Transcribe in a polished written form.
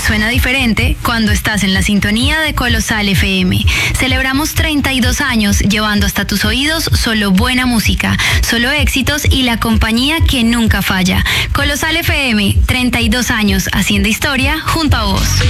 suena diferente cuando estás en la sintonía de Colosal FM. Celebramos 32 años llevando hasta tus oídos solo buena música, solo éxitos y la compañía que nunca falla. Colosal FM, 32 años haciendo historia junto a vos.